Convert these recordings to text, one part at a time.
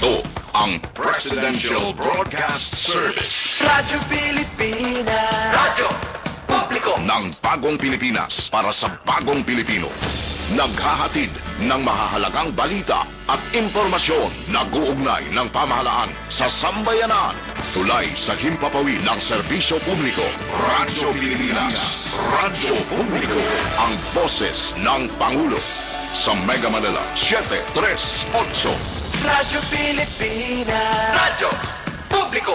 Ito ang Presidential Broadcast Service. Radyo Pilipinas. Radyo Publiko ng Bagong Pilipinas para sa Bagong Pilipino. Naghahatid ng mahahalagang balita at impormasyon na guugnay ng pamahalaan sa sambayanan. Tulay sa himpapawid ng serbisyo publiko. Radyo Pilipinas. Radyo Publiko. Ang boses ng Pangulo. Sa Mega Manila, 738. Radyo Pilipinas. Radyo Publiko.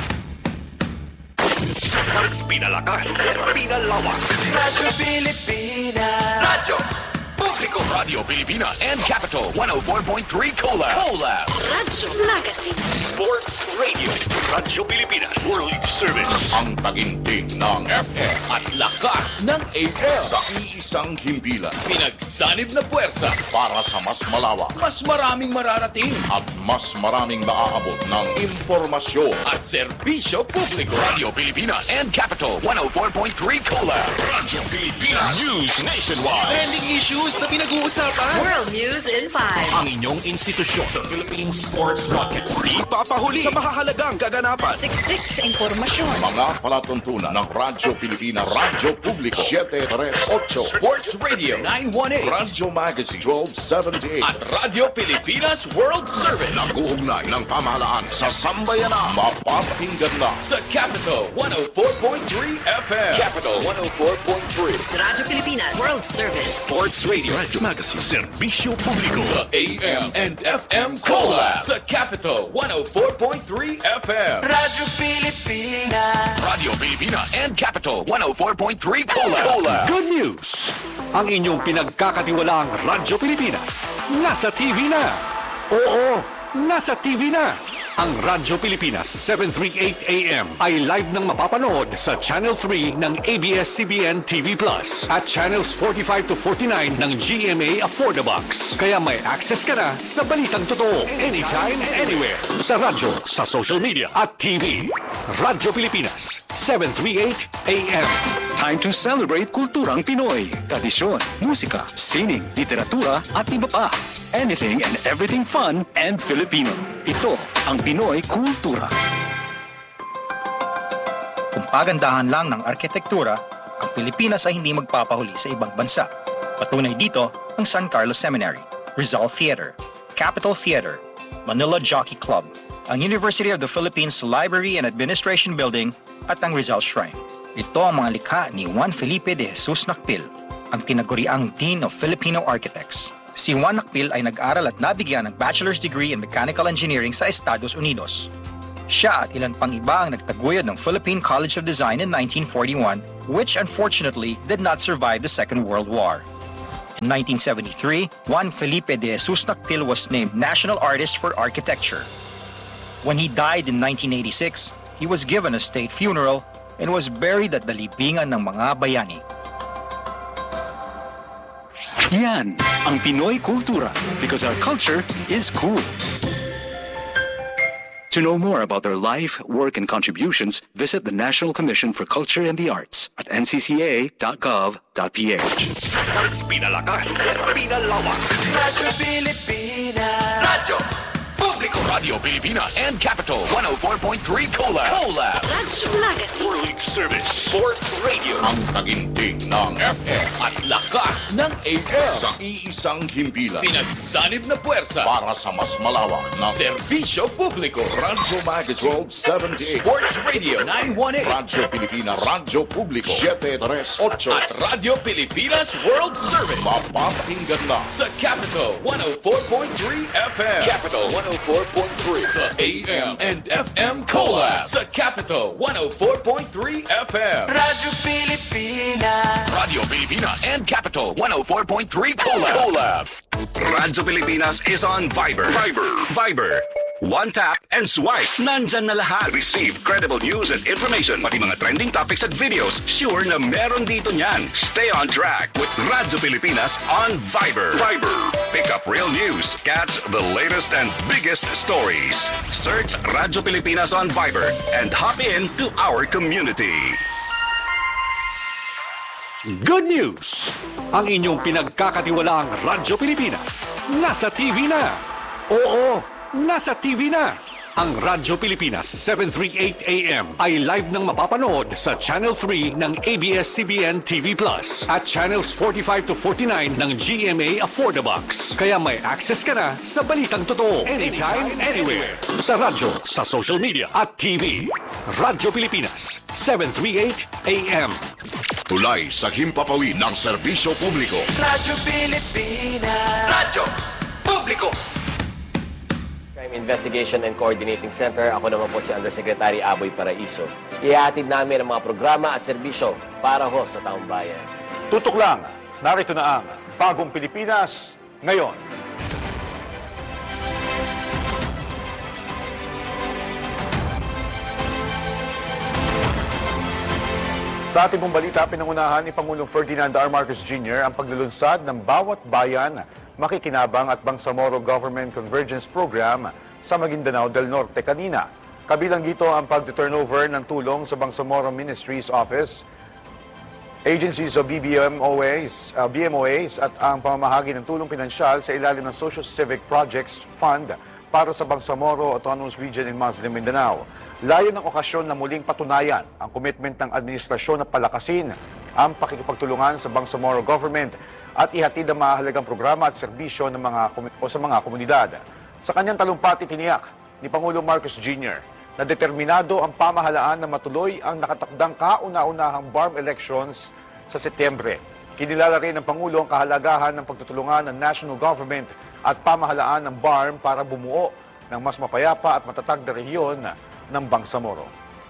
Mas pinalakas, pinalawak. Radyo Pilipinas. Radyo Publiko. Radio Pilipinas and Capital 104.3 Collab. Radyo Magazine. Sports Radio. Radyo Pilipinas. World Service. Ang taginting ng FM at lakas ng AM. Sa iisang himpilan. Pinagsanib na puwersa para sa mas malawak, mas maraming mararating at mas maraming maaabot ng impormasyon at serbisyo publiko. Radio Pilipinas and Capital 104.3 Collab. Radyo Pilipinas. News nationwide. Trending issues na pinag-uusapan. World News in 5. Ang inyong institusyon sa Philippine Sports Podcast. Ipapahuli sa mahahalagang kaganapan. Siksik sa impormasyon. Mga palatuntunan ng Radyo Pilipinas, Radyo Publiko 738, Sports Radio 918, Radyo Magazine 1278, at Radyo Pilipinas World Service. Nag-uugnay ng pamahalaan sa sambayanan. Mapapakinggan na sa Capital 104.3 FM. Capital 104.3. Radyo Pilipinas World Service. Sports Radio, Radyo Magazine, Serbisyo Publiko. The AM and FM Collab sa Capital 104.3 FM. Radyo Pilipinas. Radio Pilipinas and Capital 104.3 Collab. Good news! Ang inyong pinagkakatiwalaang Radyo Pilipinas nasa TV na. Oo, nasa TV na. Ang Radyo Pilipinas 738 AM ay live nang mapapanood sa Channel 3 ng ABS-CBN TV Plus at Channels 45 to 49 ng GMA Affordabox. Kaya may access ka na sa balitang totoo anytime, anywhere. Sa radyo, sa social media at TV. Radyo Pilipinas 738 AM. Time to celebrate kulturang Pinoy. Tradisyon, musika, sining, literatura at iba pa. Anything and everything fun and Filipino. Ito ang Pinoy Kultura. Kung pagandahan lang ng arkitektura, ang Pilipinas ay hindi magpapahuli sa ibang bansa. Patunay dito ang San Carlos Seminary, Rizal Theater, Capitol Theater, Manila Jockey Club, ang University of the Philippines Library and Administration Building at ang Rizal Shrine. Ito ang mga likha ni Juan Felipe de Jesus Nakpil, ang tinaguriang Dean of Filipino Architects. Si Juan Nakpil ay nag-aral at nabigyan ng bachelor's degree in mechanical engineering sa Estados Unidos. Siya at ilan pang iba ang nagtaguyod ng Philippine College of Design in 1941, which unfortunately did not survive the Second World War. In 1973, Juan Felipe de Jesus Nakpil was named National Artist for Architecture. When he died in 1986, he was given a state funeral and was buried at the libingan ng mga bayani. Yan ang Pinoy Kultura because our culture is cool. To know more about their life, work, and contributions, visit the National Commission for Culture and the Arts at ncca.gov.ph. Mas pinalakas, pinalawak. Radyo Pilipinas. Radyo Publiko. Radio Pilipinas and Capital 104.3 Collab. Radyo Magazine. World Service. Sports Radio. Ang taginting ng FM at lakas ng AM. Sa iisang himpilan. Pinagsanib na puwersa para sa mas malawak na serbisyo publiko. Radyo Magazine 1278. Sports Radio 918. Radyo Pilipinas. Radyo Publiko 738. At Radyo Pilipinas World Service. Mapapakinggan na sa Capital 104.3 FM. Capital 104.3. The AM and FM Collab sa Capital 104.3 FM. Radyo Pilipinas. Radio Pilipinas and Capital 104.3 Collab. Radyo Pilipinas is on Viber. Viber. One tap and swipe. Nandyan na lahat. Receive credible news and information. Pati mga trending topics at videos, sure na meron dito niyan. Stay on track with Radyo Pilipinas on Viber. Pick up real news. Catch the latest and biggest stories. Search Radyo Pilipinas on Viber and hop in to our community. Good news! Ang inyong pinagkakatiwalaang Radyo Pilipinas nasa TV na. Oo, nasa TV na! Ang Radyo Pilipinas 738 AM ay live nang mapapanood sa Channel 3 ng ABS-CBN TV Plus at Channels 45 to 49 ng GMA Affordabox. Kaya may access ka na sa balitang totoo anytime, anywhere. Sa radyo, sa social media at TV. Radyo Pilipinas 738 AM. Tulay sa himpapawid ng serbisyo publiko. Radyo Pilipinas. Radyo Publiko. Crime Investigation and Coordinating Center. Ako naman po si Undersecretary Aboy Paraiso. Ihahatid namin ang mga programa at serbisyo para ho sa taong bayan. Tutok lang, narito na ang Bagong Pilipinas ngayon. Sa ating pong balita, pinangunahan ni Pangulong Ferdinand R. Marcos Jr. ang paglulunsad ng Bawat Bayan, Makikinabang at Bangsamoro Government Convergence Program sa Maguindanao del Norte kanina. Kabilang dito ang pag-turnover ng tulong sa Bangsamoro Ministries Office, agencies of BMOAs at ang pamamahagi ng tulong pinansyal sa ilalim ng Social Civic Projects Fund para sa Bangsamoro Autonomous Region in Muslim Mindanao. Layo ng okasyon na muling patunayan ang commitment ng administrasyon na palakasin ang pakikipagtulungan sa Bangsamoro Government at ihatid ang mahalagang programa at serbisyo ng sa mga komunidad. Sa kanyang talumpati, tiniyak ni Pangulong Marcos Jr. na determinado ang pamahalaan na matuloy ang nakatakdang kauna-unahang BARM elections sa Setyembre. Kinilala rin ng Pangulo ang kahalagahan ng pagtutulungan ng national government at pamahalaan ng BARM para bumuo ng mas mapayapa at matatag na rehiyon ng Bangsamoro.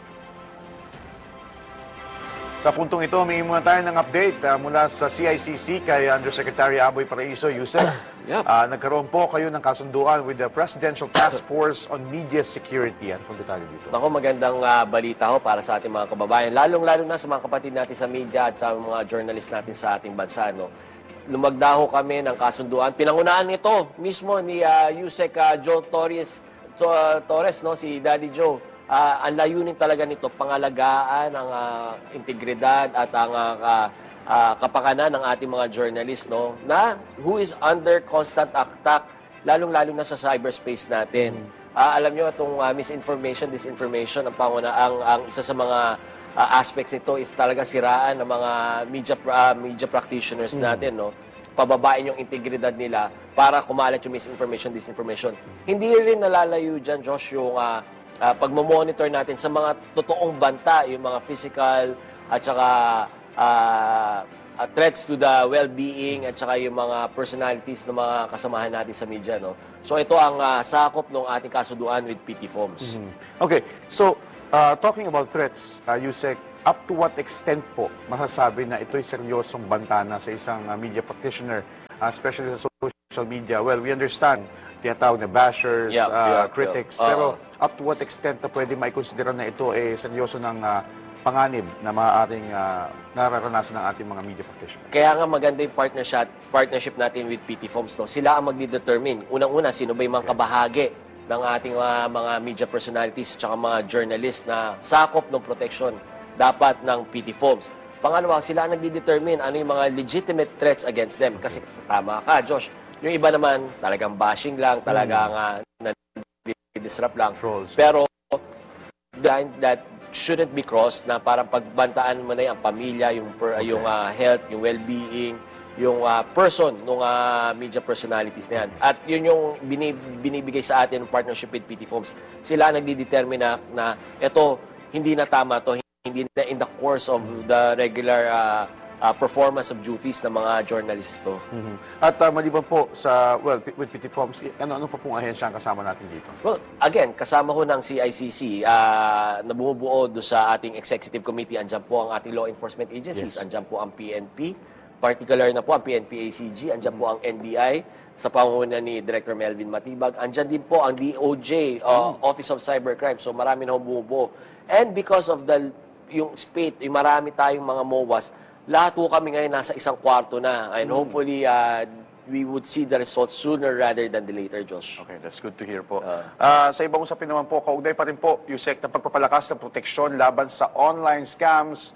Sa puntong ito, may muna tayo ng update mula sa CICC kay Undersecretary Aboy Paraiso, Yusek. Nagkaroon po kayo ng kasunduan with the Presidential Task Force on Media Security. Ano pong detalye dito? Ako, magandang balita ho para sa ating mga kababayan, lalong-lalo na sa mga kapatid natin sa media at sa mga journalist natin sa ating bansa. No? Lumagda ho kami ng kasunduan. Pinangunahan ito mismo ni Yusek Joe Torres, no? Si Daddy Joe. Ang layunin talaga nito, pangalagaan ang integridad at ang kapakanan ng ating mga journalist, no, na who is under constant attack, lalong-lalo na sa cyberspace natin. Alam nyo, itong misinformation, disinformation, ang isa sa mga aspects nito is talaga siraan ng mga media practitioners natin, no, pababain yung integridad nila para kumalat yung misinformation, disinformation. Hindi rin nalalayo dyan, Josh, yung pagmamonitor natin sa mga totoong banta, yung mga physical at saka threats to the well-being at saka yung mga personalities ng mga kasamahan natin sa media. No? So ito ang sakop ng ating kasunduan with PT Foms. Okay, so talking about threats, Yusek, up to what extent po masasabi na ito'y seryosong banta na sa isang media practitioner, especially sa social media? Well, we understand tinatawag na bashers, critics, pero up to what extent na pwede maikonsidera na ito seryoso ng panganib na maaaring nararanasan ng ating mga media practitioners? Kaya nga maganda yung partnership natin with PT Foms. No? Sila ang magdi-determine. Unang-una, sino ba yung mga kabahagi ng ating mga media personalities at mga journalists na sakop ng protection dapat ng PT Foms. Pangalawa, sila ang nagdi-determine ano yung mga legitimate threats against them. Kasi tama ka, Josh. Yung iba naman, talagang bashing lang, talagang disrupt lang. Trolls. Pero that shouldn't be crossed na parang pagbantaan mo na yung pamilya, yung health, yung well-being, yung person ng media personalities na yan. At yun yung binibigay sa atin ng partnership with PT Foms. Sila nagdi-determine na ito, hindi na tama to, hindi na in the course of the regular performance of duties ng mga journalist to. At maliban po sa, with PT Foms, ano pa pong ahensya ang kasama natin dito? Well, again, kasama ko ng CICC na bumubuo doon sa ating executive committee. Andyan po ang ating law enforcement agencies. Yes. Andyan po ang PNP, particular na po ang PNP-ACG. Andyan po ang NBI sa pangunguna ni Director Melvin Matibag. Andyan din po ang DOJ, Office of Cybercrime. So marami na bumubuo. And because of yung spate, yung marami tayong mga MOAs, lahat po kami ngayon nasa isang kwarto na. And hopefully, we would see the results sooner rather than the later, Josh. Okay, that's good to hear po. Sa ibang usapin naman po, kaugnay pa rin po, Yusek, ng pagpapalakas ng proteksyon laban sa online scams,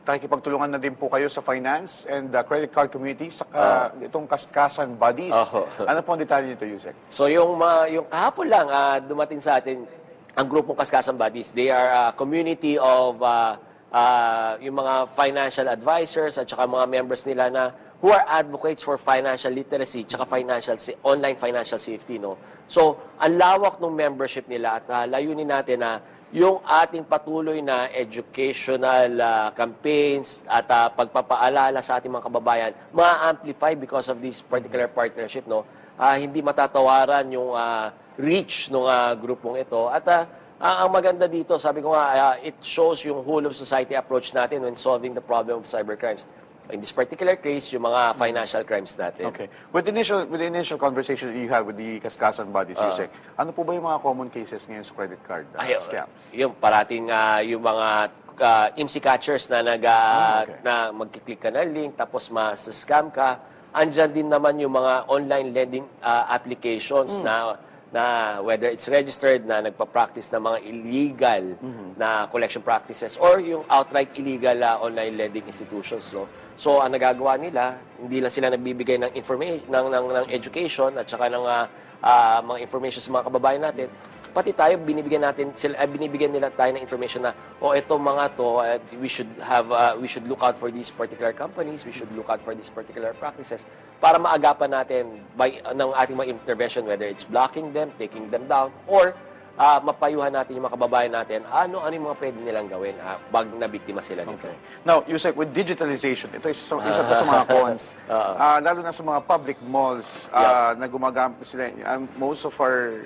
nakikipagtulungan na din po kayo sa finance and credit card community sa itong Kaskasan Bodies. Ano po ang detalye nito, Yusek? So yung kahapon lang dumating sa atin ang grupong Kaskasan Bodies. They are a community of yung mga financial advisors at saka mga members nila na who are advocates for financial literacy at saka online financial safety. No? So, ang lawak ng membership nila at layunin natin na yung ating patuloy na educational campaigns at pagpapaalala sa ating mga kababayan ma-amplify because of this particular partnership. No? Hindi matatawaran yung reach ng grupong ito. At ang maganda dito, sabi ko nga, it shows yung whole of society approach natin when solving the problem of cybercrimes. In this particular case, yung mga financial crimes natin. Okay. With the initial conversation that you had with the Kaskasan Bodies, Yusek, ano po ba yung mga common cases ngayon sa credit card scams? Yung parating yung mga IMSI catchers na na magkiklik ka ng link tapos ma-scam ka. Andyan din naman yung mga online lending applications na whether it's registered na nagpa-practice ng mga illegal na collection practices or yung outright illegal online lending institutions. No? So, ang nagagawa nila, hindi lang sila nagbibigay ng information, ng education at saka ng mga information sa mga kababayan natin. Pati tayo, binibigyan nila tayo ng information na, ito mga to, we should look out for these particular companies, we should look out for these particular practices para maagapan natin ng ating mga intervention, whether it's blocking them, taking them down, or mapayuhan natin yung mga kababayan natin, ano yung mga pwede nilang gawin pag nabiktima sila nito. Okay. Now, Yusek, with digitalization, ito isa to sa mga cons. Lalo na sa mga public malls na gumagamit sila. Most of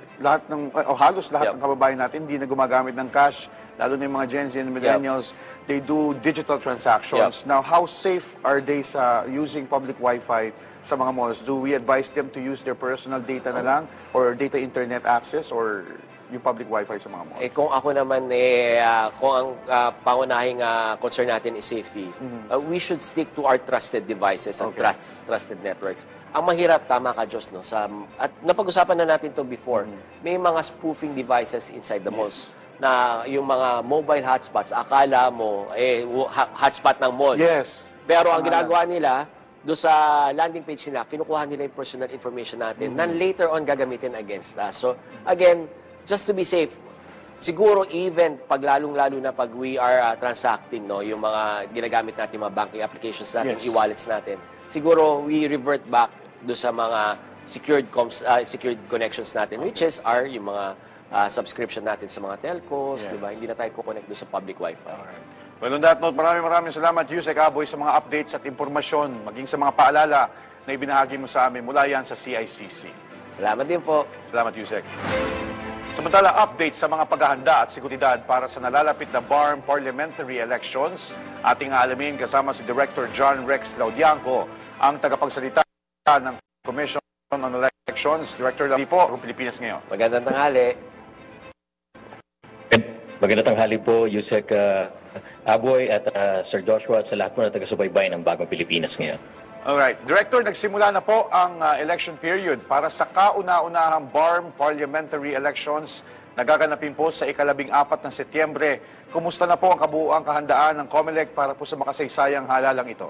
halos lahat ng kababayan natin hindi na gumagamit ng cash. Lalo na yung mga Gen Z and millennials, they do digital transactions. Now, how safe are they sa using public Wi-Fi sa mga malls? Do we advise them to use their personal data na lang or data internet access or yung public Wi-Fi sa mga malls? Kung ako naman, kung ang pangunahing concern natin is safety, we should stick to our trusted devices and trusted networks. Ang mahirap, tama ka, Diyos, no? At napag-usapan na natin to before, may mga spoofing devices inside the malls na yung mga mobile hotspots, akala mo, hotspot ng mall. Yes. Pero ang ginagawa nila, doon sa landing page nila, kinukuha nila yung personal information natin na later on gagamitin against us. So, again, just to be safe, siguro even lalong-lalo na pag we are transacting, no, yung mga ginagamit natin, mga banking applications natin, e-wallets natin, siguro we revert back doon sa mga secured connections natin, which is yung mga subscription natin sa mga telcos, di ba? Hindi na tayo kukonect doon sa public Wi-Fi. Alright. Well, on that note, maraming salamat, Yusek Aboy, sa mga updates at impormasyon, maging sa mga paalala na ibinahagi mo sa amin mula yan sa CICC. Salamat din po. Salamat, Yusek. Samantala, update sa mga paghahanda at seguridad para sa nalalapit na BARM parliamentary elections. Ating aalamin kasama si Director John Rex Laudianco, ang tagapagsalita ng Commission on Elections. Director Laudianco po, Pilipinas ngayon. Magandang tanghali. Magandang tanghali po, Yusek Aboy at Sir Joshua at sa lahat po na taga-subaybay ng Bagong Pilipinas ngayon. Alright. Director, nagsimula na po ang election period para sa kauna-unahang BARM parliamentary elections na gaganapin po sa ika-14 ng Setyembre. Kumusta na po ang kabuuang kahandaan ng COMELEC para po sa makasaysayang halalang ito?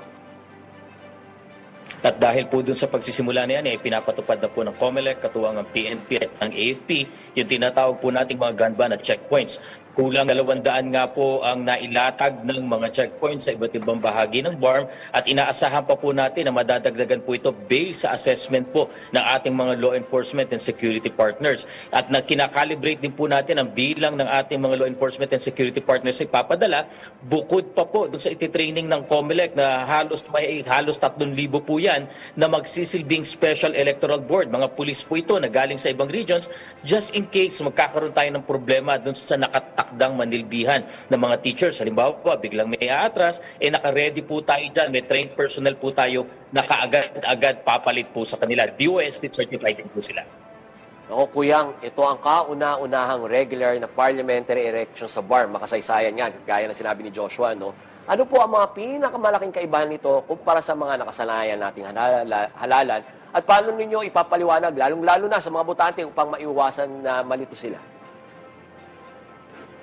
At dahil po dun sa pagsisimula na yan, pinapatupad na po ng COMELEC, katuwang ang PNP at ang AFP, yung tinatawag po nating mga gun ban at checkpoints. Kulang 200 nga po ang nailatag ng mga checkpoints sa iba't ibang bahagi ng BARM at inaasahan pa po natin na madadagdagan po ito based sa assessment po ng ating mga law enforcement and security partners. At kinakalibrate din po natin ang bilang ng ating mga law enforcement and security partners ay papadala bukod pa po doon sa ititraining ng COMELEC na halos 3,000 po yan na magsisilbing special electoral board. Mga pulis po ito na galing sa ibang regions just in case magkakaroon tayo ng problema doon sa nakatakdang manilbihan ng mga teachers. Halimbawa po, biglang may aatras, naka-ready po tayo dyan, may trained personnel po tayo na kaagad-agad papalit po sa kanila. DOST certified po sila. Ako, Kuyang, ito ang kauna-unahang regular na parliamentary election sa BARM. Makasaysayan nga, gaya na sinabi ni Joshua, no? Ano po ang mga pinakamalaking kaibahan nito kumpara sa mga nakasanayan nating halalan? At paano ninyo ipapaliwanag, lalong-lalo na sa mga botante upang maiwasan na malito sila?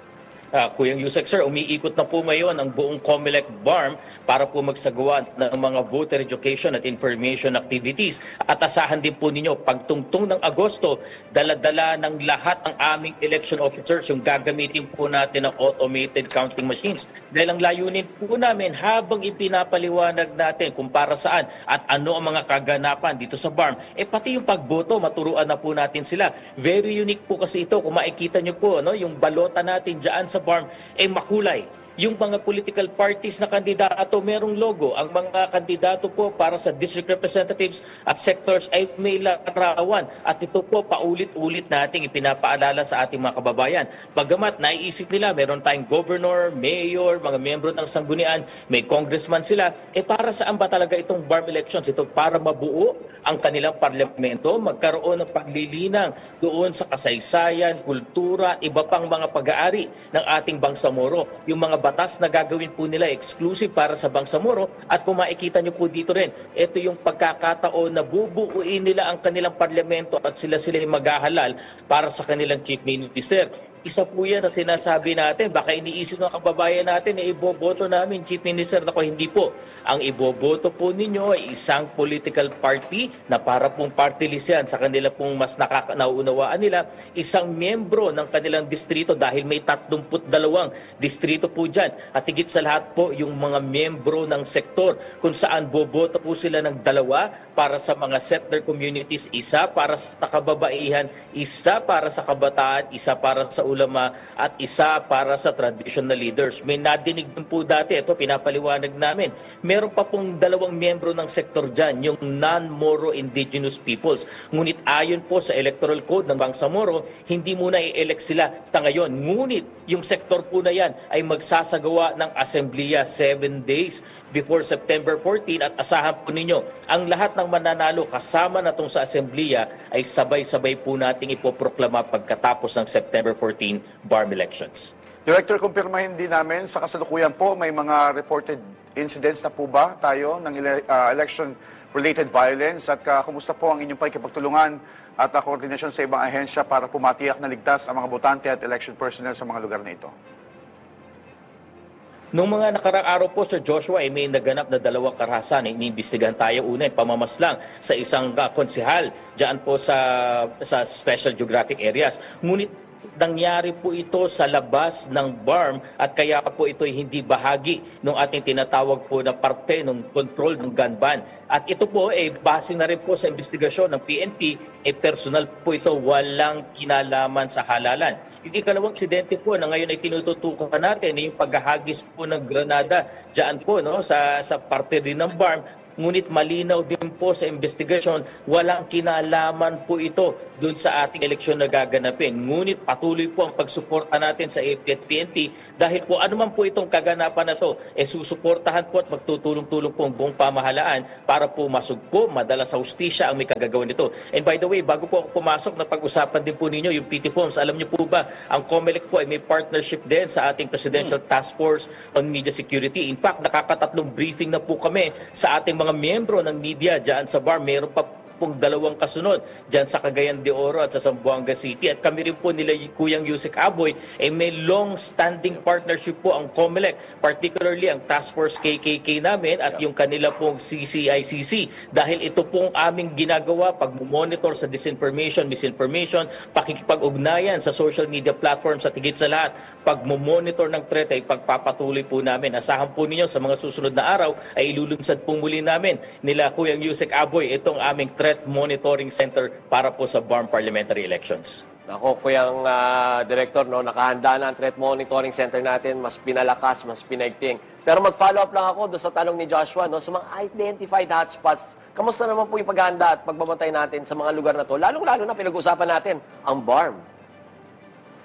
Kuyang Yusek, sir, umiikot na po ngayon ang buong COMELEC BARM para po magsagawa ng mga voter education at information activities. At asahan din po ninyo, pagtungtong ng Agosto, dala-dala ng lahat ng aming election officers yung gagamitin po natin ng automated counting machines. Dahil ang layunin po namin habang ipinapaliwanag natin kung para saan at ano ang mga kaganapan dito sa BARM, pati yung pagboto, maturuan na po natin sila. Very unique po kasi ito. Kung makikita nyo po, yung balota natin dyan sa BARM makulay. Yung mga political parties na kandidato merong logo. Ang mga kandidato po para sa district representatives at sectors ay may larawan. At ito po paulit-ulit nating ipinapaalala sa ating mga kababayan. Bagamat naiisip nila, meron tayong governor, mayor, mga membro ng sanggunian, may congressman sila. Para saan ba talaga itong BARM elections? Ito para mabuo ang kanilang parlamento, magkaroon ng paglilinang doon sa kasaysayan, kultura, at iba pang mga pag-aari ng ating Bangsamoro. Yung mga batas na gagawin po nila exclusive para sa Bangsamoro, at kung makikita nyo po dito rin, ito yung pagkakataon na bubuuin nila ang kanilang parlamento at sila maghahalal para sa kanilang chief minister. Isa po yan sa sinasabi natin. Baka iniisip ng kababayan natin iboboto namin, Chief Minister. Ako, hindi po. Ang iboboto po ninyo ay isang political party na para pong party list yan sa kanila pong mas nauunawaan nila. Isang miyembro ng kanilang distrito dahil may 32 distrito po dyan. At higit sa lahat po yung mga miyembro ng sektor kung saan boboto po sila ng 2 para sa mga settler communities, isa para sa kababaihan, isa para sa kabataan, isa para sa ulama, at isa para sa traditional leaders. May nadinig din po dati, ito pinapaliwanag namin, meron pa pong 2 miyembro ng sektor dyan, yung non-Moro indigenous peoples. Ngunit ayon po sa electoral code ng Bangsamoro, hindi muna i-elect sila sa ngayon. Ngunit yung sektor po na yan ay magsasagawa ng asembleya 7 days before September 14, at asahan po ninyo, ang lahat ng mananalo kasama na itong sa asembleya ay sabay-sabay po nating ipoproklama pagkatapos ng September 14 BARM elections. Director, kumpirmahin din namin, sa kasalukuyan po, may mga reported incidents na po ba tayo ng election-related violence, at kumusta po ang inyong pakikipagtulungan at koordinasyon sa ibang ahensya para pumatiyak na ligtas ang mga botante at election personnel sa mga lugar na ito? Noong mga nakarang araw po, Sir Joshua, may naganap na 2 karahasan. Iniimbestigahan tayo. Una, pamamaslang sa isang konsehal dyan po sa special geographic areas. Ngunit nangyari po ito sa labas ng BARM, at kaya po ito ay hindi bahagi ng ating tinatawag po na parte ng control ng gun ban. At ito po base na rin po sa investigasyon ng PNP, personal po ito, walang kinalaman sa halalan. Yung ikalawang insidente po na ngayon ay tinututukan natin yung paghahagis po ng granada dyan po sa parte din ng BARM. Ngunit malinaw din po sa investigasyon, walang kinalaman po ito doon sa ating eleksyon na gaganapin. Ngunit patuloy po ang pagsuporta natin sa AFP at PNP dahil po anuman po itong kaganapan na to, susuportahan po at magtutulong-tulong po ang buong pamahalaan para po masugpo, madala sa hustisya ang may kagagawan nito. And by the way, bago po ako pumasok, na pag-usapan din po ninyo yung PT Forms. Alam niyo po ba, ang COMELEC po ay may partnership din sa ating Presidential Task Force on Media Security. In fact, nakakatatlong briefing na po kami sa ating mga miyembro ng media dyan sa BARM. Meron pa pong 2 kasunod dyan sa Cagayan de Oro at sa Zamboanga City. At kami rin po nila Kuyang Yusek Aboy may long-standing partnership po ang COMELEC, particularly ang Task Force KKK namin at yung kanila pong CCICC. Dahil ito pong aming ginagawa, pag-monitor sa disinformation, misinformation, pakikipag-ugnayan sa social media platforms at higit sa lahat, pag-monitor ng threat ay pagpapatuloy po namin. Asahan po ninyo sa mga susunod na araw ay ilulunsad pong muli namin nila Kuyang Yusek Aboy itong aming Threat Monitoring Center para po sa BARM parliamentary elections. Ako, Kuyang Director, nakahanda na ang Threat Monitoring Center natin, mas pinalakas, mas pinaigting. Pero mag-follow up lang ako doon sa tanong ni Joshua, sa mga identified hotspots. Kamusta naman po yung paghahanda at pagbabantay natin sa mga lugar na to? Lalong-lalo na pinag-usapan natin ang BARM.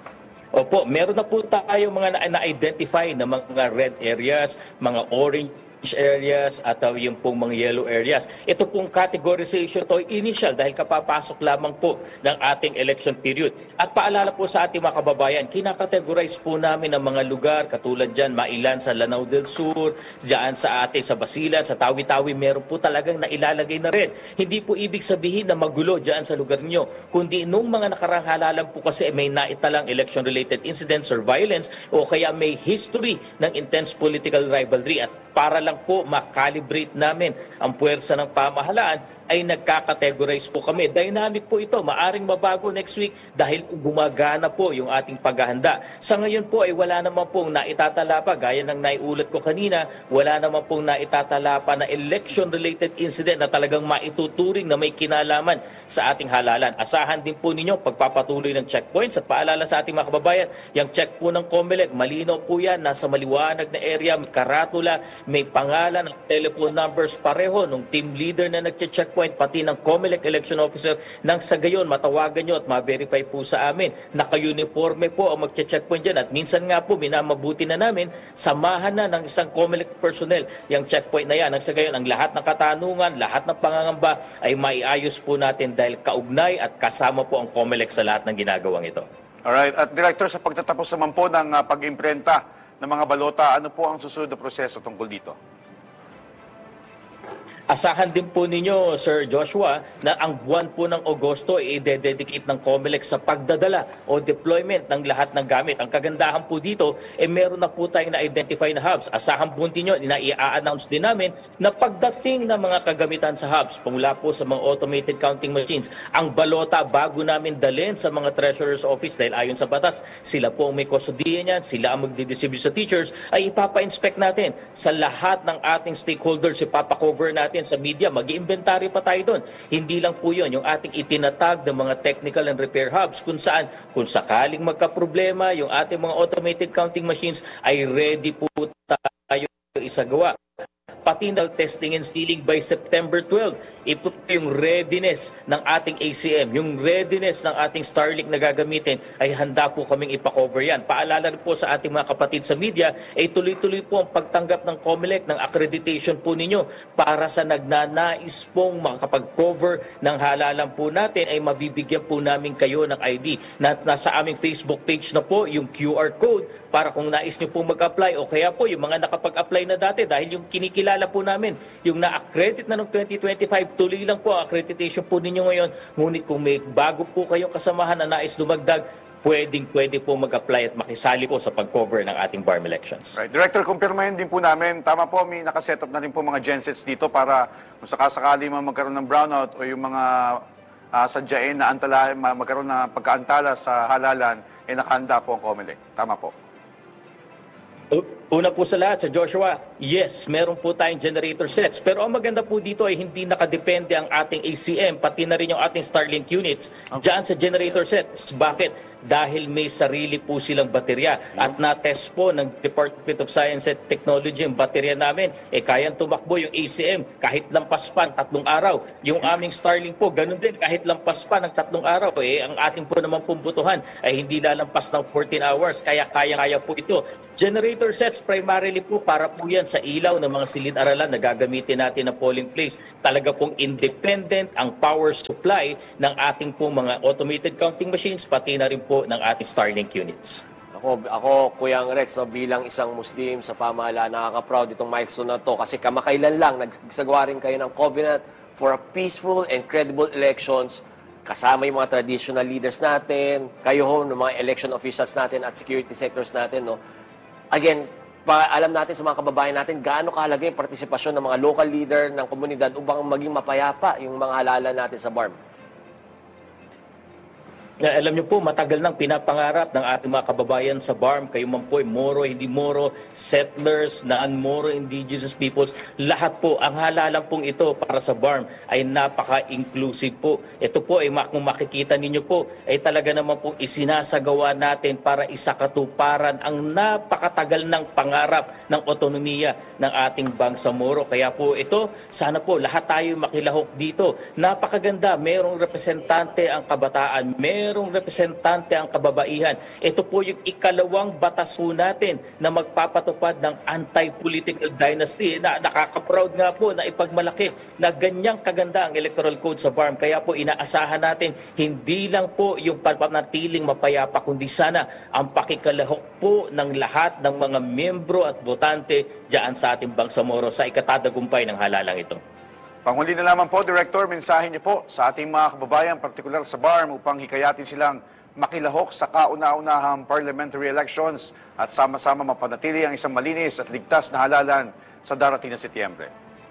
Opo, meron na po tayo mga na-identify na mga red areas, mga orange areas at yung pong mga yellow areas. Ito pong categorization to initial dahil kapapasok lamang po ng ating election period. At paalala po sa ating mga kababayan, kinakategorize po namin ang mga lugar katulad dyan, Mailan sa Lanao del Sur, dyan sa ating sa Basilan, sa Tawi-Tawi, meron po talagang nailalagay na rin. Hindi po ibig sabihin na magulo dyan sa lugar niyo, kundi nung mga nakarang halalan po kasi may naitalang election-related incidents or violence o kaya may history ng intense political rivalry at para lang po makalibrate namin ang puwersa ng pamahalaan ay nagkakategorize po kami. Dynamic po ito. Maaring mabago next week dahil gumagana po yung ating paghahanda. Sa ngayon po ay wala naman pong naitatala pa. Gaya ng naiulat ko kanina, wala naman pong naitatala pa na election-related incident na talagang maituturing na may kinalaman sa ating halalan. Asahan din po ninyo pagpapatuloy ng checkpoints at paalala sa ating mga kababayan, yung check po ng COMELEC, malinaw po yan, nasa maliwanag na area, may karatula, may pangalan, telephone numbers pareho nung team leader na nagche-check pati ng COMELEC election officer nang sa gayon matawagan nyo at ma-verify po sa amin. Naka-uniforme po ang magche-checkpoint dyan at minsan nga po minamabuti na namin samahan na ng isang COMELEC personnel yung checkpoint na yan. Nang sa gayon ang lahat ng katanungan, lahat ng pangangamba ay maiayos po natin dahil kaugnay at kasama po ang COMELEC sa lahat ng ginagawang ito. Alright. At Director, sa pagtatapos naman po ng pag-imprenta ng mga balota, ano po ang susunod na proseso tungkol dito? Asahan din po ninyo, Sir Joshua, na ang buwan po ng Agosto ay i-dedicate ng COMELEC sa pagdadala o deployment ng lahat ng gamit. Ang kagandahan po dito, meron na po tayong na-identify na hubs. Asahan po ninyo na i-announce din namin na pagdating ng mga kagamitan sa hubs, mula po sa mga automated counting machines, ang balota bago namin dalhin sa mga treasurer's office dahil ayon sa batas, sila po ang may kustodiya niyan, sila ang magdidistribute sa teachers, ay ipapa-inspect natin sa lahat ng ating stakeholders, ipapa-cover natin sa media, mag-i-inventory pa tayo doon. Hindi lang po yun, yung ating itinatag ng mga technical and repair hubs kung saan, kung sakaling magka-problema, yung ating mga automated counting machines ay ready po tayo isagawa. Pati na testing and sealing by September 12. Ito po yung readiness ng ating ACM, yung readiness ng ating Starlink na gagamitin ay handa po kaming ipakover yan. Paalala rin po sa ating mga kapatid sa media, ay tuloy-tuloy po ang pagtanggap ng COMELEC ng accreditation po ninyo para sa nagnanais pong makapag-cover ng halalan po natin ay mabibigyan po namin kayo ng ID. Nasa aming Facebook page na po yung QR code para kung nais nyo pong mag-apply o kaya po yung mga nakapag-apply na dati dahil yung kinikilala po namin, yung na-accredit na noong 2025, tuloy lang po ang accreditation po ninyo ngayon. Ngunit kung may bago po kayong kasamahan na nais dumagdag, pwede po mag-apply at makisali po sa pag-cover ng ating BARM elections. Right. Director, kumpirmahin din po namin, tama po, may nakaset up na rin po mga gensets dito para kung sakasakali magkaroon ng brownout o yung mga sadyain na antala, magkaroon ng pagkaantala sa halalan, nakahanda po ang COMELEC. Tama po. Una po sa lahat, sa Joshua, yes, meron po tayong generator sets. Pero ang maganda po dito ay hindi nakadepende ang ating ACM, pati na rin yung ating Starlink units dyan sa generator sets. Bakit? Dahil may sarili po silang baterya. At na-test po ng Department of Science and Technology yung baterya namin. Kayang tumakbo yung ACM kahit lampas pa ng 3 araw. Yung aming Starlink po, ganun din, kahit lampas pa ng 3 araw. Ang ating po naman pumbutuhan ay hindi lalampas ng 14 hours. Kaya kaya po ito. Generator sets primarily po para po yan sa ilaw ng mga silid-aralan na gagamitin natin na polling place. Talaga pong independent ang power supply ng ating pong mga automated counting machines, pati na rin po ng ating Starlink units. Ako Kuyang Rex, bilang isang Muslim sa pamahalaan, nakaka-proud itong milestone na to kasi kamakailan lang nagsagawa rin kayo ng covenant for a peaceful and credible elections kasama yung mga traditional leaders natin, kayo ho, ng mga election officials natin at security sectors natin, no? Again, alam natin sa mga kababayan natin gaano kahalaga yung partisipasyon ng mga local leader ng komunidad upang maging mapayapa yung mga halalan natin sa BARM. Alam niyo po, matagal nang pinapangarap ng ating mga kababayan sa BARM, kayo man po, Moro, hindi Moro, settlers, non-Moro, indigenous peoples, lahat po, ang halalan pong ito para sa BARM ay napaka-inclusive po. Ito po ay kung makikita ninyo po, ay talaga naman pong isinasagawa natin para isakatuparan ang napakatagal ng pangarap ng otonomiya ng ating Bangsamoro. Kaya po ito, sana po lahat tayo makilahok dito. Napakaganda, mayroong representante ang kabataan, merong representante ang kababaihan. Ito po yung ikalawang batas po natin na magpapatupad ng anti-political dynasty na nakaka-proud nga po na ipagmalaki na ganyang kaganda ang electoral code sa BARM. Kaya po inaasahan natin hindi lang po yung panatiling mapayapa kundi sana ang pakikalahok po ng lahat ng mga miyembro at botante diyan sa ating Bangsamoro sa ikatatagumpay ng halalang ito. Panghuli na lamang po, Director, mensahe niyo po sa ating mga kababayan, partikular sa BARM, upang hikayatin silang makilahok sa kauna-unahang parliamentary elections at sama-sama mapanatili ang isang malinis at ligtas na halalan sa darating na Setyembre.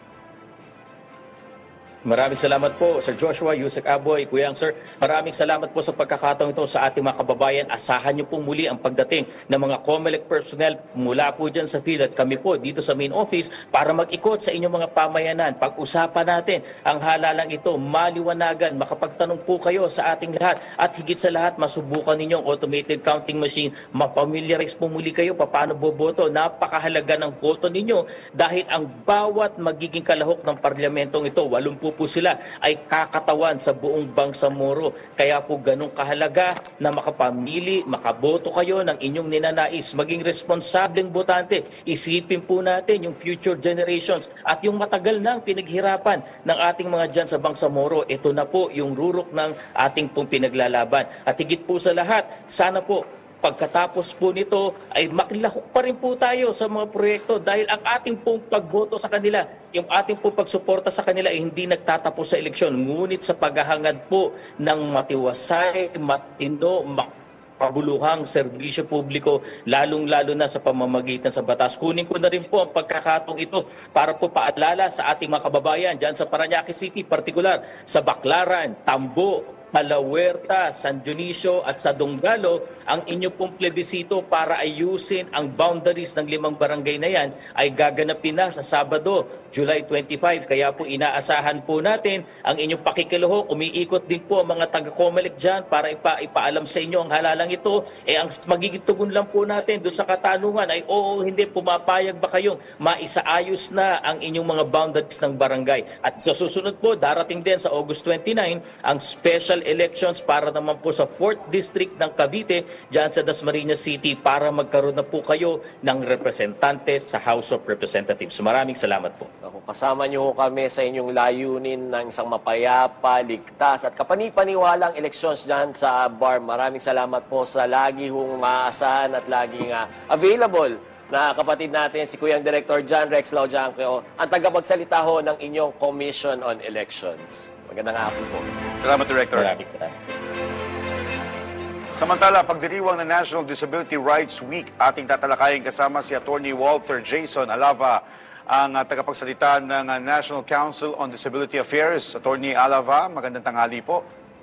Maraming salamat po, Sir Joshua, Yusek Aboy, Kuyang Sir. Maraming salamat po sa pagkakataong ito sa ating mga kababayan. Asahan niyo pong muli ang pagdating ng mga COMELEC personnel mula po dyan sa field at kami po dito sa main office para mag-ikot sa inyong mga pamayanan. Pag-usapan natin ang halalang ito, maliwanagan, makapagtanong po kayo sa ating lahat at higit sa lahat, masubukan ninyong automated counting machine. Mapamiliarize po muli kayo paano boboto. Napakahalaga ng boto ninyo dahil ang bawat magiging kalahok ng parlamentong ito, 80 po sila ay kakatawan sa buong Bangsamoro. Kaya po ganun kahalaga na makapamili, makaboto kayo ng inyong ninanais, maging responsableng botante. Isipin po natin yung future generations at yung matagal nang pinaghirapan ng ating mga dyan sa Bangsamoro. Ito na po yung rurok ng ating pong pinaglalaban. At higit po sa lahat, sana po pagkatapos po nito ay makilahok pa rin po tayo sa mga proyekto dahil ang ating pong pagboto sa kanila, yung ating pong pagsuporta sa kanila ay hindi nagtatapos sa eleksyon. Ngunit sa paghahangad po ng matiwasay, matino, pabuluhang serbisyo publiko, lalong-lalo na sa pamamagitan sa batas. Kunin ko na rin po ang pagkakataong ito para po paalala sa ating mga kababayan dyan sa Parañaque City, partikular sa Baclaran, Tambo, Alahuerta, San Dionisio at sa Donggalo, ang inyo pong plebisito para ayusin ang boundaries ng 5 barangay na yan ay gaganapin na sa Sabado, July 25. Kaya po inaasahan po natin ang inyong pakikiluho. Umiikot din po ang mga taga-COMELEC dyan para ipaalam sa inyo ang halalang ito. Ang magiging tugon lang po natin doon sa katanungan ay oo, hindi, pumapayag ba kayong maisaayos na ang inyong mga boundaries ng barangay. At sa susunod po, darating din sa August 29, ang special elections para naman po sa 4th District ng Cavite dyan sa Dasmariñas City para magkaroon na po kayo ng representante sa House of Representatives. Maraming salamat po. Kasama niyo kami sa inyong layunin ng isang mapayapa, ligtas at kapanipaniwalang elections dyan sa BARM. Maraming salamat po sa lagi hong maaasahan at laging available na kapatid natin, si Kuyang Director John Rex Laujanco, ang tagapagsalita ho ng inyong Commission on Elections. Magandang hapon po. Salamat, Director. Maraming salamat. Samantala, pagdiriwang ng National Disability Rights Week, ating tatalakayin kasama si Attorney Walter Jason Alava, ang tagapagsalita ng National Council on Disability Affairs. Attorney Alava, magandang tanghali po.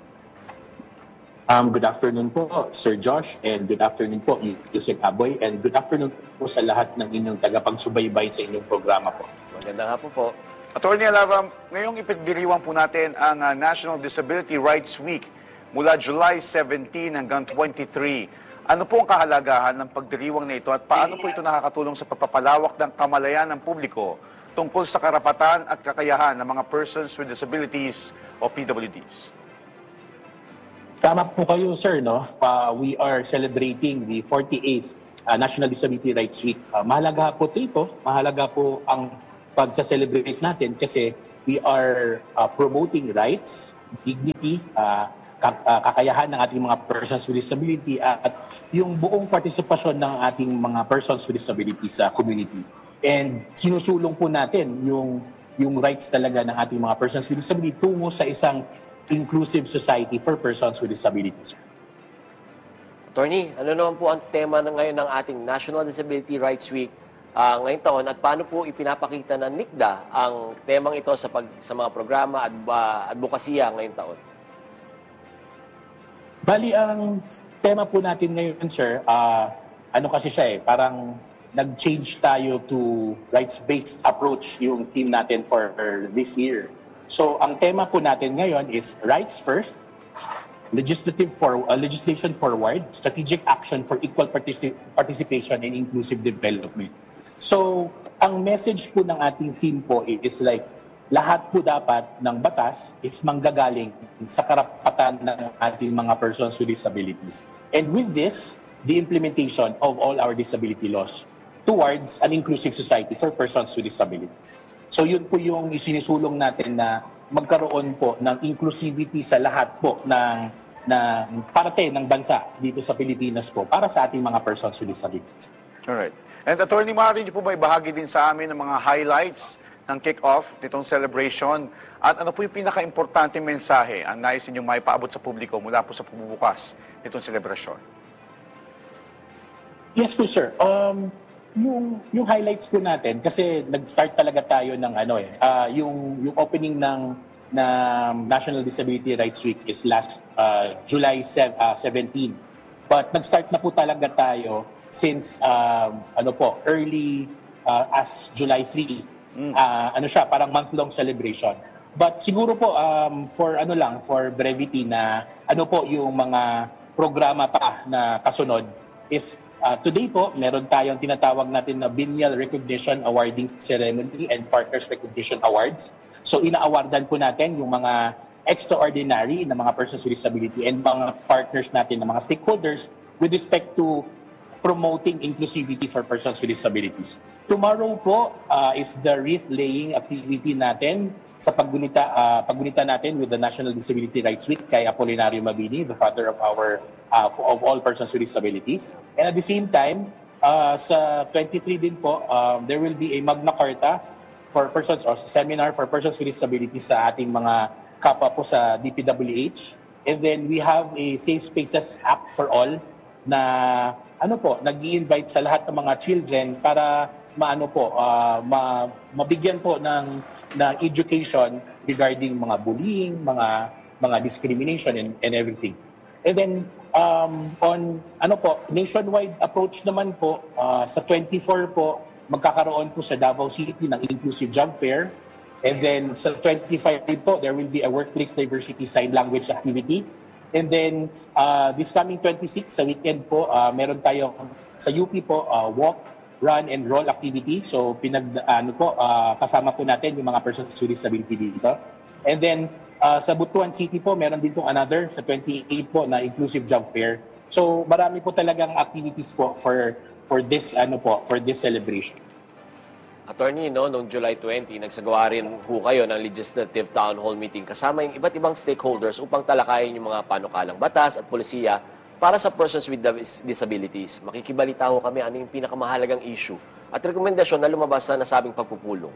Good afternoon po, Sir Josh, and good afternoon po, Yusek Aboy, and good afternoon po sa lahat ng inyong tagapagsubaybay sa inyong programa po. Magandang hapon po. Attorney Alava, ngayong ipagdiriwang po natin ang National Disability Rights Week mula July 17 hanggang 23. Ano po ang kahalagahan ng pagdiriwang na ito at paano po ito nakakatulong sa pagpapalawak ng kamalayan ng publiko tungkol sa karapatan at kakayahan ng mga persons with disabilities o PWDs? Tama po kayo, sir, no? We are celebrating the 48th National Disability Rights Week. Mahalaga po ito. Mahalaga po ang pagsa-celebrate natin kasi we are promoting rights, dignity, kakayahan ng ating mga persons with disability at yung buong partisipasyon ng ating mga persons with disability sa community. And sinusulong po natin yung rights talaga ng ating mga persons with disability tungo sa isang inclusive society for persons with disabilities. Attorney, ano naman po ang tema na ngayon ng ating National Disability Rights Week ngayong taon at paano po ipinapakita ng NICDA ang temang ito sa mga programa at advokasya ngayong taon? Bali, ang tema po natin ngayon, sir, ano kasi siya parang nag-change tayo to rights-based approach yung team natin for this year. So, ang tema po natin ngayon is rights first, legislation forward, strategic action for equal participation and inclusive development. So, ang message po ng ating team po is like, lahat po dapat ng batas is manggagaling sa karapatan ng ating mga persons with disabilities. And with this, the implementation of all our disability laws towards an inclusive society for persons with disabilities. So yun po yung isinisulong natin na magkaroon po ng inclusivity sa lahat po ng parte ng bansa dito sa Pilipinas po para sa ating mga persons with disabilities. Alright. And Attorney, maaari niyo po ba ibahagi din sa amin ng mga highlights ng kick-off nitong celebration? At ano po yung pinaka-importante mensahe ang nais ninyong maipaabot sa publiko mula po sa pagbubukas nitong selebrasyon? Yes po, sir. Yung highlights po natin, kasi nag-start talaga tayo ng yung opening ng National Disability Rights Week is last July 17. But nag-start na po talaga tayo since early as July 3. Parang month-long celebration. But siguro po for brevity na yung mga programa pa na kasunod is today po, meron tayong tinatawag natin na Biennial Recognition Awarding Ceremony and Partners Recognition Awards. So ina-awardan po natin yung mga extraordinary na mga persons with disability and mga partners natin na mga stakeholders with respect to promoting inclusivity for persons with disabilities. Tomorrow po is the wreath-laying activity natin sa paggunita natin with the National Disability Rights Week kay Apolinario Mabini, the father of of all persons with disabilities. And at the same time, sa 23 din po, there will be a Magna Carta for persons or seminar for persons with disabilities sa ating mga kapwa po sa DPWH. And then we have a Safe Spaces App for All na nag-i-invite sa lahat ng mga children para mabigyan po ng education regarding mga bullying, mga discrimination and everything. And then nationwide approach naman po sa 24 po magkakaroon po sa Davao City ng inclusive job fair. And then sa 25 po there will be a workplace diversity sign language activity. And then this coming 26 sa weekend po meron tayo sa UP po walk, run and roll activity. So kasama po natin yung mga persons with disability dito. And then sa Butuan City po meron din po another sa 28 po na inclusive job fair. So marami po talagang activities po for this celebration. Attorney, noong July 20, nagsagawa rin po kayo ng legislative town hall meeting kasama yung iba't ibang stakeholders upang talakayin yung mga panukalang batas at polisiya para sa persons with disabilities. Makikibalita ho kami ano yung pinakamahalagang issue at rekomendasyon na lumabas sa nasabing pagpupulong.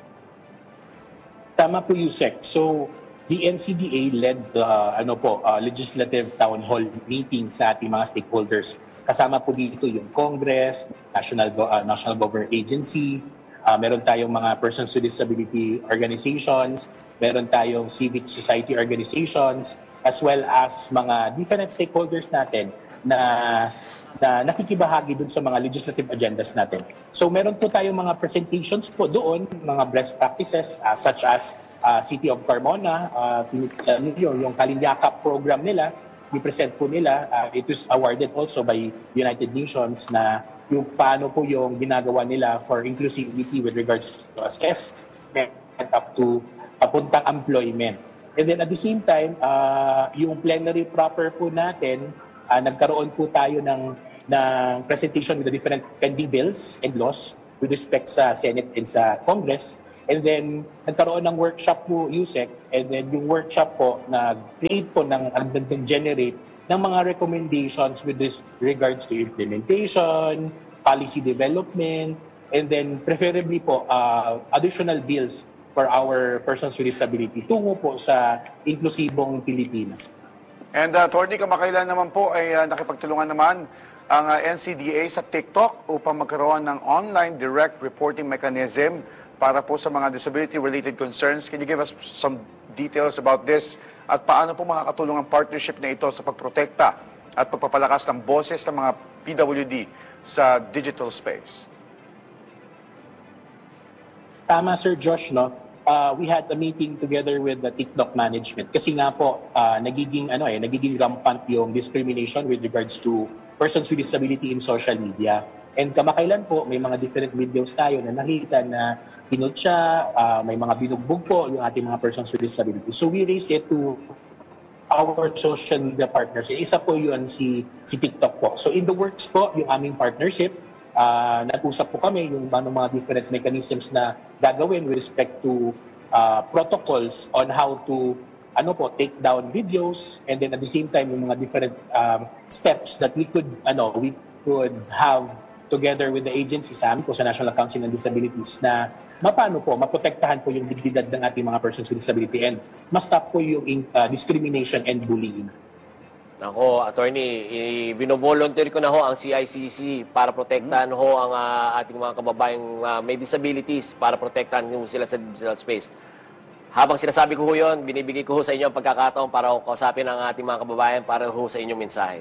Tama po, Yusek. So, the NCDA led the legislative town hall meeting sa ating mga stakeholders. Kasama po dito yung Congress, National Government Agency, meron tayong mga persons with disability organizations, meron tayong civic society organizations, as well as mga different stakeholders natin na nakikibahagi dun sa mga legislative agendas natin. So meron po tayong mga presentations po doon, mga best practices such as City of Carmona, yung Kalinyakap program nila, i-present po nila. It was awarded also by United Nations na yung paano po yung ginagawa nila for inclusivity with regards to assessment up to papuntang employment. And then at the same time, yung plenary proper po natin, nagkaroon po tayo ng presentation with the different pending bills and laws with respect sa Senate and sa Congress. And then nagkaroon ng workshop po, USEC, and then yung workshop po nag-create po nag-generate ng mga recommendations with regards to implementation, policy development, and then preferably po additional bills for our persons with disability tungo po sa inklusibong Pilipinas. And Attorney, kamakailan naman po ay nakipagtulungan naman ang NCDA sa TikTok upang magkaroon ng online direct reporting mechanism para po sa mga disability-related concerns. Can you give us some details about this? At paano po makakatulong ang partnership na ito sa pagprotekta at pagpapalakas ng boses ng mga PWD sa digital space? Tama, Sir Josh, no? We had a meeting together with the TikTok management kasi nga po nagiging rampant yung discrimination with regards to persons with disability in social media. And kamakailan po may mga different videos tayo na nakita na kinot siya, may mga binugbog po yung ating mga persons with disabilities. So we raise it to our social media partners. Isa po yun si TikTok po. So in the works po, yung aming partnership, nag-usap po kami yung mga different mechanisms na gagawin with respect to protocols on how to take down videos, and then at the same time yung mga different steps that we could have together with the agencies sa National Council on Disabilities na maprotektahan po yung dignidad ng ating mga persons with disability and ma-stop po yung discrimination and bullying. Nako, attorney, binovolunteer ko na ho ang CICC para protektahan ho ang ating mga kababayang may disabilities, para protektahan ho sila sa digital space. Habang sinasabi ko ho yun, binibigay ko ho sa inyo ang pagkakataon para ho kausapin ang ating mga kababayan para ho sa inyong mensahe.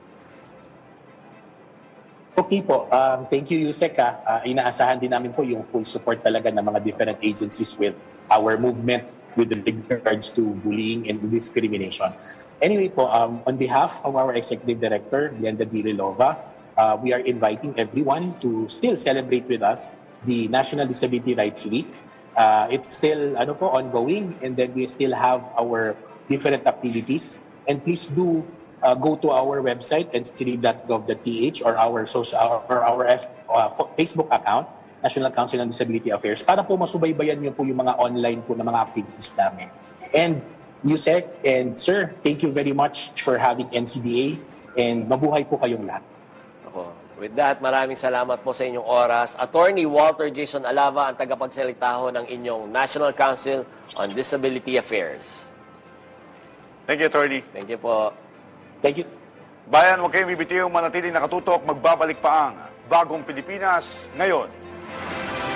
Okay po. Thank you, Yusek. Inaasahan din namin po yung full support talaga ng mga different agencies with our movement with regards to bullying and discrimination. Anyway po, on behalf of our Executive Director, Glenda Dirilova, we are inviting everyone to still celebrate with us the National Disability Rights Week. It's still ongoing, and then we still have our different activities. And please do go to our website, ncd.gov.ph, or our Facebook account, National Council on Disability Affairs, para po masubaybayan niyo po yung mga online po na mga activities namin. And Yusek and Sir, thank you very much for having NCDA, and mabuhay po kayong lahat. With that, maraming salamat po sa inyong oras. Attorney Walter Jason Alava, ang tagapagsalita ho ng inyong National Council on Disability Affairs. Thank you, Attorney. Thank you po. Thank you. Bayan, huwag kayong bibitiw, manatiling nakatutok, magbabalik pa ang Bagong Pilipinas ngayon.